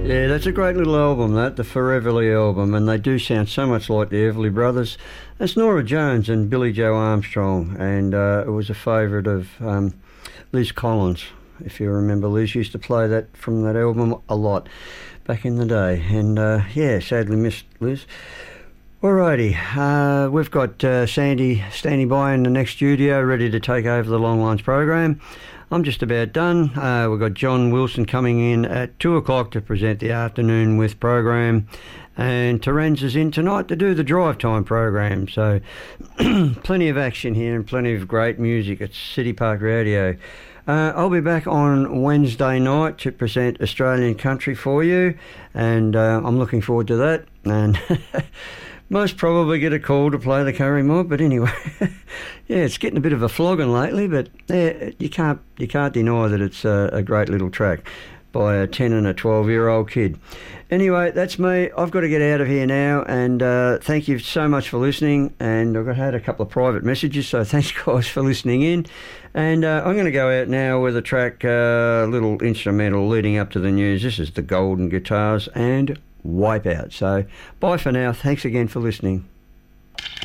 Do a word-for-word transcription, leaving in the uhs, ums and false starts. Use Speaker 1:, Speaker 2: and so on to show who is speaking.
Speaker 1: Yeah, that's a great little album, that, the Foreverly album, and they do sound so much like the Everly Brothers. That's Norah Jones and Billy Joe Armstrong, and uh, it was a favourite of um, Liz Collins. If you remember, Liz used to play that from that album a lot back in the day, and uh, yeah, sadly missed Liz. Alrighty, uh, we've got uh, Sandy standing by in the next studio, ready to take over the Long Lines program. I'm just about done. Uh, we've got John Wilson coming in at two o'clock to present the Afternoon With program, and Terence is in tonight to do the Drive Time program. So plenty of action here and plenty of great music at City Park Radio. Uh, I'll be back on Wednesday night to present Australian Country for you, and uh, I'm looking forward to that. And most probably get a call to play the Curry Mob, but anyway, yeah, it's getting a bit of a flogging lately, but yeah, you can't you can't deny that it's a, a great little track by a ten and a twelve year old kid. Anyway, that's me. I've got to get out of here now, and uh, thank you so much for listening. And I've had a couple of private messages, so thanks guys for listening in. And uh, I'm going to go out now with a track, a uh, little instrumental leading up to the news. This is the Golden Guitars and Wipeout. So bye for now. Thanks again for listening.